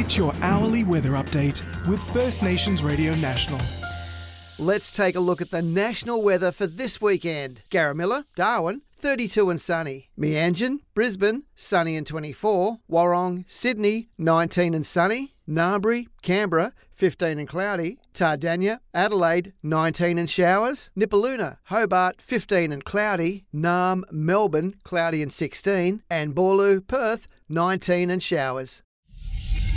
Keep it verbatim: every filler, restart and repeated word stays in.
It's your hourly weather update with First Nations Radio National. Let's take a look at the national weather for this weekend. Garamilla, Darwin, thirty-two and sunny. Meanjin, Brisbane, sunny and twenty-four. Warrong, Sydney, nineteen and sunny. Narmbri, Canberra, fifteen and cloudy. Tardania, Adelaide, nineteen and showers. Nipaluna, Hobart, fifteen and cloudy. Narm, Melbourne, cloudy and sixteen. And Boorloo, Perth, nineteen and showers.